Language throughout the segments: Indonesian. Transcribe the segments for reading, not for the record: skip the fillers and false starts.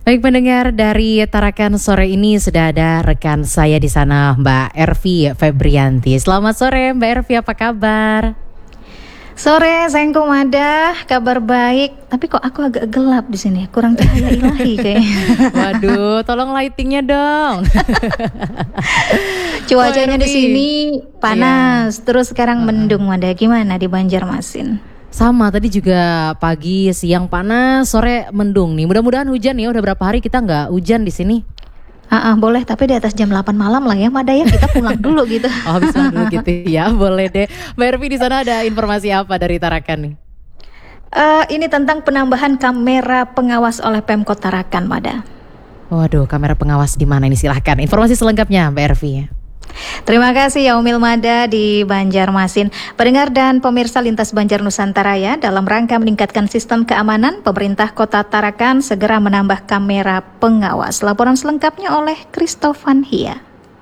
Baik pendengar, dari Tarakan sore ini sudah ada rekan saya di sana, Mbak Ervi Febrianti. Selamat sore Mbak Ervi, apa kabar? Sore, sayangku Mada, kabar baik. Tapi kok aku agak gelap di sini, kurang cahaya ilahi kayaknya. Waduh, tolong lightingnya dong. Cuacanya di sini panas, terus sekarang mendung Mada. Gimana di Banjarmasin? Sama, tadi juga pagi, siang panas, sore mendung nih. Mudah-mudahan hujan ya, udah berapa hari kita nggak hujan di sini. Boleh, tapi di atas jam 8 malam lah ya Mada ya, kita pulang dulu gitu. Oh, habis pulang dulu gitu ya, boleh deh. Mbak Ervi, di sana ada informasi apa dari Tarakan nih? Ini tentang penambahan kamera pengawas oleh Pemkot Tarakan Mada. Waduh, kamera pengawas di mana ini? Silahkan informasi selengkapnya Mbak Ervi ya. Terima kasih Yaumil Mada di Banjarmasin. Pendengar dan pemirsa Lintas Banjar Nusantara ya, dalam rangka meningkatkan sistem keamanan, pemerintah Kota Tarakan segera menambah kamera pengawas. Laporan selengkapnya oleh Christophan Hia.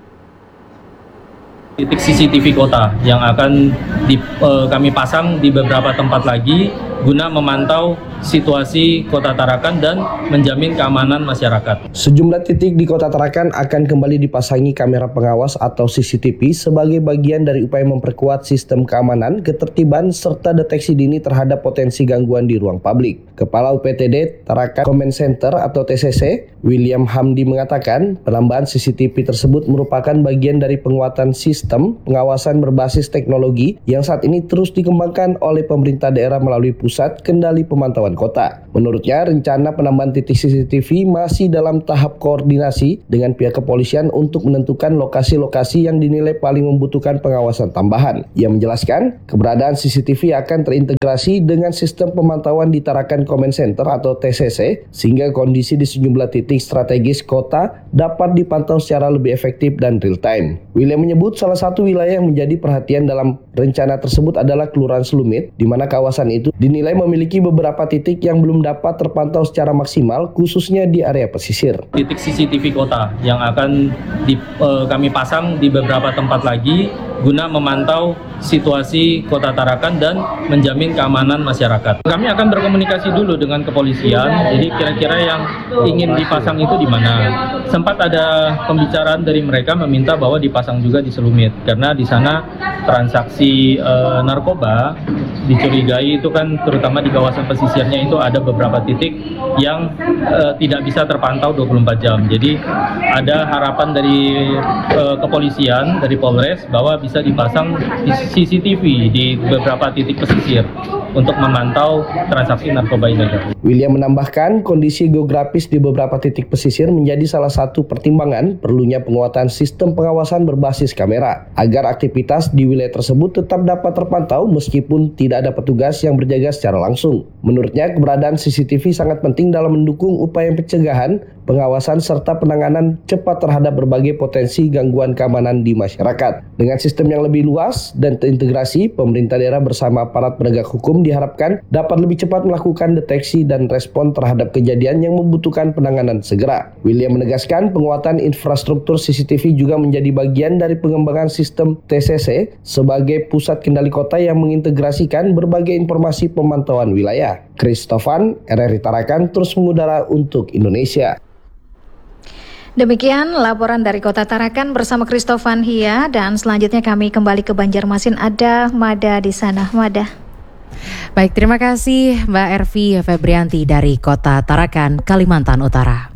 Titik CCTV kota yang akan kami pasang di beberapa tempat lagi guna memantau situasi Kota Tarakan dan menjamin keamanan masyarakat. Sejumlah titik di Kota Tarakan akan kembali dipasangi kamera pengawas atau CCTV sebagai bagian dari upaya memperkuat sistem keamanan, ketertiban, serta deteksi dini terhadap potensi gangguan di ruang publik. Kepala UPTD Tarakan Command Center atau TCC, William Hamdi mengatakan penambahan CCTV tersebut merupakan bagian dari penguatan sistem pengawasan berbasis teknologi yang saat ini terus dikembangkan oleh pemerintah daerah melalui Pusat Kendali Pemantauan Kota. Menurutnya, rencana penambahan titik CCTV masih dalam tahap koordinasi dengan pihak kepolisian untuk menentukan lokasi-lokasi yang dinilai paling membutuhkan pengawasan tambahan. Ia menjelaskan, keberadaan CCTV akan terintegrasi dengan sistem pemantauan di Tarakan Command Center atau TCC, sehingga kondisi di sejumlah titik strategis kota dapat dipantau secara lebih efektif dan real time. William menyebut salah satu wilayah yang menjadi perhatian dalam rencana tersebut adalah Kelurahan Selumit, di mana kawasan itu dinilai memiliki beberapa titik yang belum dapat terpantau secara maksimal, khususnya di area pesisir. Titik CCTV kota yang akan kami pasang di beberapa tempat lagi guna memantau situasi Kota Tarakan dan menjamin keamanan masyarakat. Kami akan berkomunikasi dulu dengan kepolisian, jadi kira-kira yang ingin dipasang itu di mana. Sempat ada pembicaraan dari mereka meminta bahwa dipasang juga di Selumit, karena di sana transaksi narkoba dicurigai itu kan terutama di kawasan pesisirnya itu ada beberapa titik yang tidak bisa terpantau 24 jam. Jadi ada harapan dari kepolisian, dari Polres bahwa bisa dipasang CCTV di beberapa titik pesisir untuk memantau transaksi narkoba ilegal. William menambahkan, kondisi geografis di beberapa titik pesisir menjadi salah satu pertimbangan perlunya penguatan sistem pengawasan berbasis kamera agar aktivitas di wilayah tersebut tetap dapat terpantau meskipun tidak ada petugas yang berjaga secara langsung. Menurutnya, keberadaan CCTV sangat penting dalam mendukung upaya pencegahan, pengawasan serta penanganan cepat terhadap berbagai potensi gangguan keamanan di masyarakat. Dengan sistem yang lebih luas dan terintegrasi, pemerintah daerah bersama aparat penegak hukum diharapkan dapat lebih cepat melakukan deteksi dan respon terhadap kejadian yang membutuhkan penanganan segera. William menegaskan penguatan infrastruktur CCTV juga menjadi bagian dari pengembangan sistem TCC sebagai pusat kendali kota yang mengintegrasikan berbagai informasi pemantauan wilayah. Christophan, RRI Tarakan terus mengudara untuk Indonesia. Demikian laporan dari Kota Tarakan bersama Christophan Hia, dan selanjutnya kami kembali ke Banjarmasin. Ada Mada di sana, Mada. Baik, terima kasih Mbak Ervi Febrianti dari Kota Tarakan, Kalimantan Utara.